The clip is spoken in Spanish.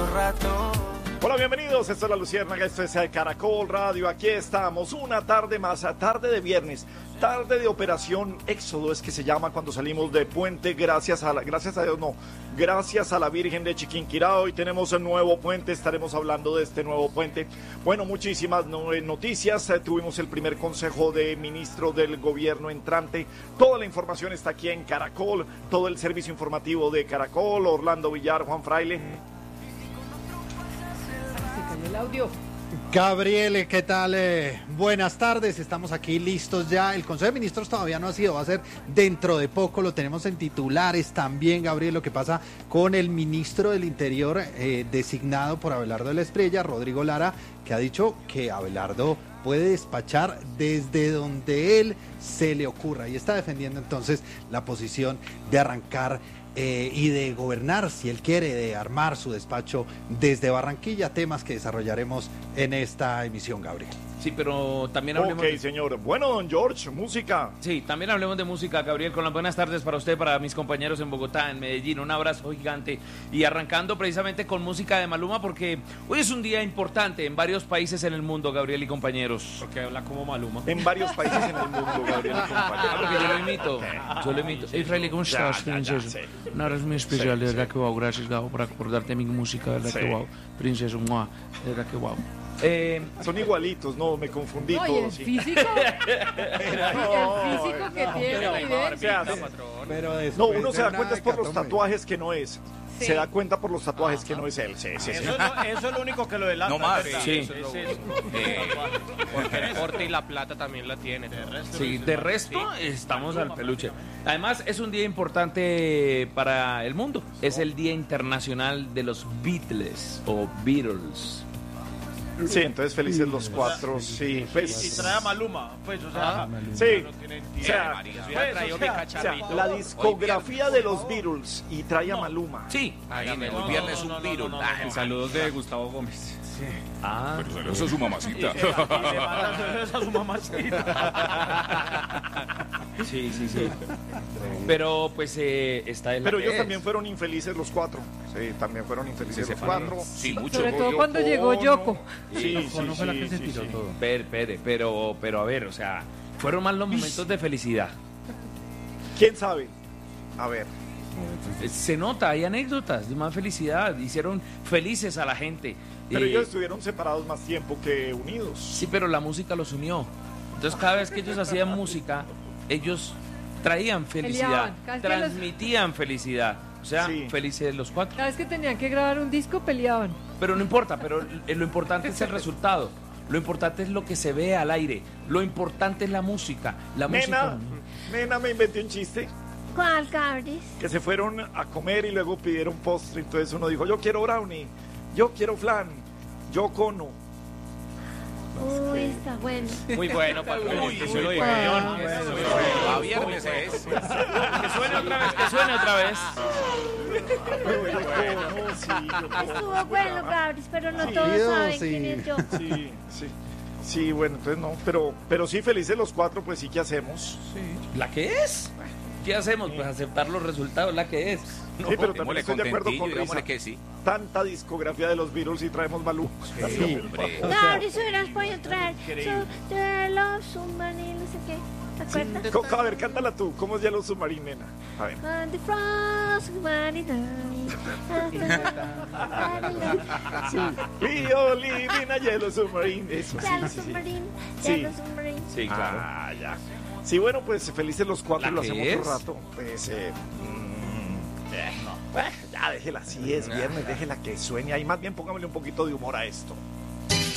rato. Hola, bienvenidos, esto es La Luciérnaga, esto es Caracol Radio, aquí estamos, una tarde más, tarde de viernes, tarde de Operación Éxodo, es que se llama cuando salimos de puente, gracias a la Virgen de Chiquinquirá. Hoy tenemos el nuevo puente, estaremos hablando de este nuevo puente. Bueno, muchísimas noticias, tuvimos el primer consejo de ministro del gobierno entrante, toda la información está aquí en Caracol, todo el servicio informativo de Caracol, Orlando Villar, Juan Fraile. El audio. Gabriel, ¿qué tal? Buenas tardes, estamos aquí listos ya. El Consejo de Ministros todavía no ha sido, va a ser dentro de poco, lo tenemos en titulares también, Gabriel, lo que pasa con el ministro del Interior designado por Abelardo de la Espriella, Rodrigo Lara, que ha dicho que Abelardo puede despachar desde donde él se le ocurra y está defendiendo entonces la posición de arrancar y de gobernar, si él quiere, de armar su despacho desde Barranquilla, temas que desarrollaremos en esta emisión, Gabriel. Sí, pero también hablemos... Ok, señor. Bueno, don George, música. Sí, también hablemos de música, Gabriel, con las buenas tardes para usted, para mis compañeros en Bogotá, en Medellín, un abrazo gigante. Y arrancando precisamente con música de Maluma, porque hoy es un día importante en varios países en el mundo, Gabriel y compañeros. Porque habla como Maluma. En varios países en el mundo, Gabriel y compañeros. Porque yo lo imito. Hey, Fraile, ¿cómo estás? Princesa. Un abrazo muy especial, de verdad que wow. Gracias, Gabo, por acordarte de mi música, de verdad que wow. Princesa, de verdad que wow. Son igualitos, no, me confundí No, y todo. el Sí. físico, el físico que tiene, No, uno se da cuenta es por los tatuajes que no es. Sí. Se da cuenta por los tatuajes que no es él. Sí. Eso es lo único que lo delata. No más. Sí. Porque el corte y la plata también la tiene. Sí, de resto estamos al peluche. Además, es un día importante para el mundo. Es el Día Internacional de los Beatles o Beatles. Sí, entonces felices los cuatro, sí. Pues, Y trae a Maluma, pues, o sea, sí. no tienen O sea, María, pues, traído o mi sea, cacharrito. la discografía de los Beatles y trae a Maluma. Sí. Hoy viernes un virus. Saludos de Gustavo Gómez. Ah, Pero eso es su mamacita. Y le manda a su mamacita. sí. Pero pues está el... Pero ellos también fueron infelices los cuatro. Sí, también fueron infelices los cuatro. Sí, mucho. sobre todo cuando llegó Yoko. Sí. Pero a ver, o sea, fueron más los momentos de felicidad. ¿Quién sabe? A ver. Se nota, hay anécdotas de más felicidad, hicieron felices a la gente. Pero ellos estuvieron separados más tiempo que unidos. Sí, pero la música los unió. Entonces cada vez que ellos hacían música, ellos traían felicidad, Peleaban. transmitían felicidad. O sea, Sí. felices los cuatro. Cada vez que tenían que grabar un disco peleaban. Pero no importa, pero lo importante es el resultado. Lo importante es lo que se ve al aire. Lo importante es la música. Nena, me inventé un chiste. ¿Cuál, Cabris? Que se fueron a comer y luego pidieron postre. Entonces uno dijo, yo quiero brownie, yo quiero flan, yo cono. Uy, está bueno. Muy bueno, patrón. Uy, Eso lo uy, dijeron. A viernes es. Que suene otra vez. Estuvo bueno, Cabris, pero no todos saben quién es yo. Sí, bueno, entonces no, pero sí, felices los cuatro, pues sí, ¿qué hacemos? ¿La que es? ¿Qué hacemos? Pues aceptar los resultados, la que es. Sí, pero también Démosle estoy de acuerdo con contentillo, Risa. digámosle que sí. Tanta discografía de los Beatles y traemos Maluma. Sí, hombre. Cabris, hubieras podido traer Yellow Submarine, no sé qué. ¿Te acuerdas? A ver, cántala tú. ¿Cómo es Yellow Submarine, nena? A ver. On the frost, We all live in a Yellow Submarine. Eso, Yellow sí. Submarine, Sí. Yellow Submarine. Sí, claro. Ah, ya. Sí, bueno, pues felices los cuatro y ¿La lo que hacemos es? un rato. Pues, ya, déjela así, es viernes, déjela que sueñe. Ahí más bien póngamele un poquito de humor a esto.